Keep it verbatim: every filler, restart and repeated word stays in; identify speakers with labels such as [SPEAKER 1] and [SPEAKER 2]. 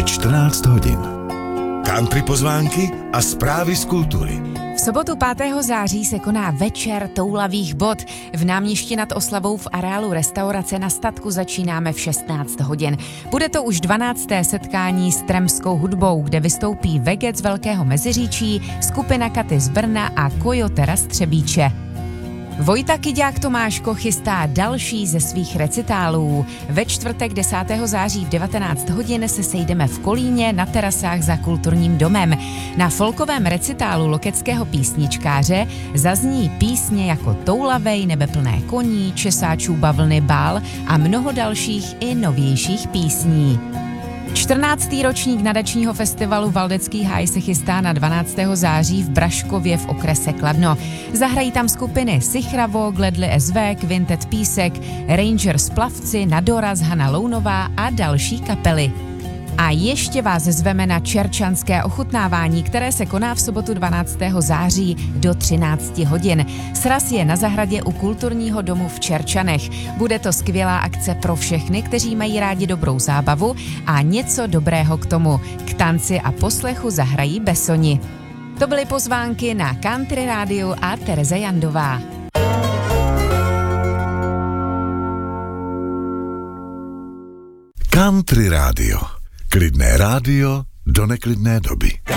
[SPEAKER 1] Je čtrnáct hodin. Country pozvánky a zprávy z kultury.
[SPEAKER 2] V sobotu pátého září se koná večer toulavých bod. V náměstí nad Oslavou v areálu restaurace Na statku začínáme v šestnáct hodin. Bude to už dvanácté setkání s tremskou hudbou, kde vystoupí Vegec z Velkého Meziříčí, skupina Katy z Brna a Kojotera z Třebíče. Vojta Kyďák Tomáško chystá další ze svých recitálů. Ve čtvrtek desátého září v devatenáct hodin se sejdeme v Kolíně na terasách za Kulturním domem. Na folkovém recitálu lokeckého písničkáře zazní písně jako Toulavej, Nebeplné koní, Česáčů bavlny bál a mnoho dalších i novějších písní. čtrnáctý ročník nadačního festivalu Valdecký háj se chystá na dvanáctého září v Braškově v okrese Kladno. Zahrají tam skupiny Sichravo, Gledli es vé, Kvintet Písek, Rangers Plavci, Nadoraz, Hana Lounová a další kapely. A ještě vás zveme na čerčanské ochutnávání, které se koná v sobotu dvanáctého září do třináct hodin. Sraz je na zahradě u Kulturního domu v Čerčanech. Bude to skvělá akce pro všechny, kteří mají rádi dobrou zábavu a něco dobrého k tomu. K tanci a poslechu zahrají Besoni. To byly pozvánky na Country Rádiu a Tereza Jandová.
[SPEAKER 1] Country Rádio. Klidné rádio do neklidné doby.